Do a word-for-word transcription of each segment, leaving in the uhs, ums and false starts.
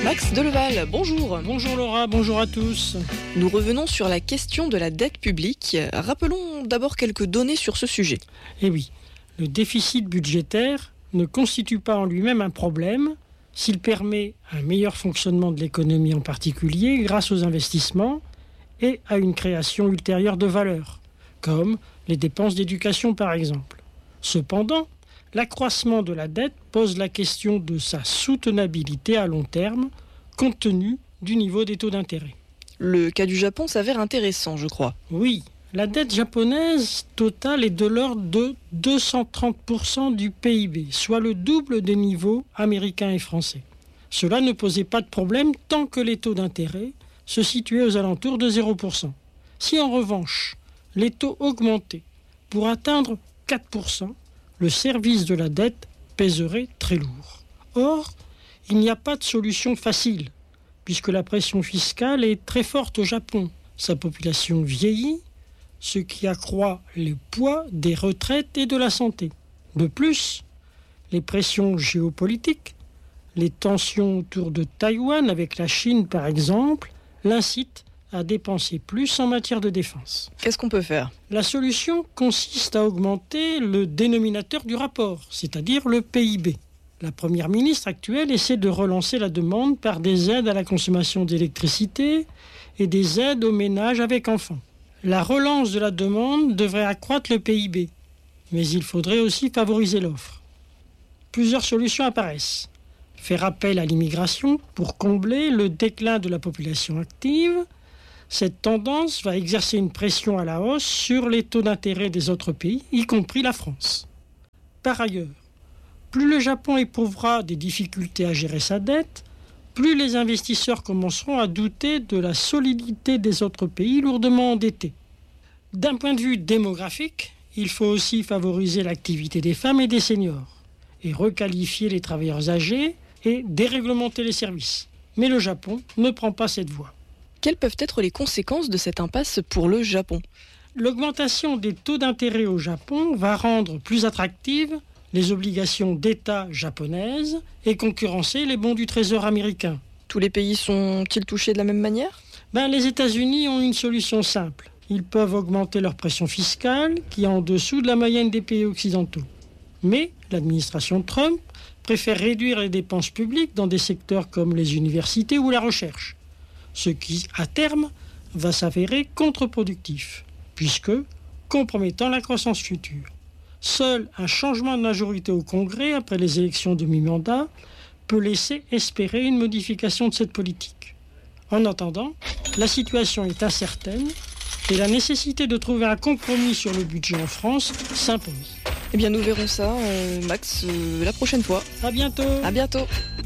Max Deleval, bonjour. Bonjour Laura, bonjour à tous. Nous revenons sur la question de la dette publique. Rappelons d'abord quelques données sur ce sujet. Eh oui, le déficit budgétaire ne constitue pas en lui-même un problème s'il permet un meilleur fonctionnement de l'économie en particulier grâce aux investissements et à une création ultérieure de valeur, comme les dépenses d'éducation par exemple. Cependant, l'accroissement de la dette pose la question de sa soutenabilité à long terme, compte tenu du niveau des taux d'intérêt. Le cas du Japon s'avère intéressant, je crois. Oui, la dette japonaise totale est de l'ordre de deux cent trente pour cent du P I B, soit le double des niveaux américains et français. Cela ne posait pas de problème tant que les taux d'intérêt se situaient aux alentours de zéro pour cent. Si en revanche, les taux augmentaient pour atteindre quatre pour cent, le service de la dette pèserait très lourd. Or, il n'y a pas de solution facile, puisque la pression fiscale est très forte au Japon. Sa population vieillit, ce qui accroît le poids des retraites et de la santé. De plus, les pressions géopolitiques, les tensions autour de Taïwan avec la Chine par exemple, l'incitent à dépenser plus en matière de défense. Qu'est-ce qu'on peut faire ? La solution consiste à augmenter le dénominateur du rapport, c'est-à-dire le P I B. La première ministre actuelle essaie de relancer la demande par des aides à la consommation d'électricité et des aides aux ménages avec enfants. La relance de la demande devrait accroître le P I B, mais il faudrait aussi favoriser l'offre. Plusieurs solutions apparaissent. Faire appel à l'immigration pour combler le déclin de la population active. Cette tendance va exercer une pression à la hausse sur les taux d'intérêt des autres pays, y compris la France. Par ailleurs, plus le Japon éprouvera des difficultés à gérer sa dette, plus les investisseurs commenceront à douter de la solidité des autres pays lourdement endettés. D'un point de vue démographique, il faut aussi favoriser l'activité des femmes et des seniors, et requalifier les travailleurs âgés et déréglementer les services. Mais le Japon ne prend pas cette voie. Quelles peuvent être les conséquences de cette impasse pour le Japon ? L'augmentation des taux d'intérêt au Japon va rendre plus attractives les obligations d'État japonaises et concurrencer les bons du Trésor américain. Tous les pays sont-ils touchés de la même manière ? Ben, les États-Unis ont une solution simple. Ils peuvent augmenter leur pression fiscale, qui est en dessous de la moyenne des pays occidentaux. Mais l'administration Trump préfère réduire les dépenses publiques dans des secteurs comme les universités ou la recherche, ce qui, à terme, va s'avérer contre-productif, puisque compromettant la croissance future. Seul un changement de majorité au Congrès après les élections de mi-mandat peut laisser espérer une modification de cette politique. En attendant, la situation est incertaine et la nécessité de trouver un compromis sur le budget en France s'impose. Eh bien, nous verrons ça, euh, Max, euh, la prochaine fois. À bientôt. À bientôt.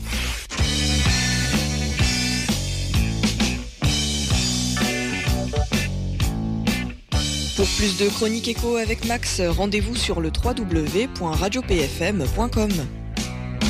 Pour plus de chroniques écho avec Max, rendez-vous sur le w w w point radio p f m point com.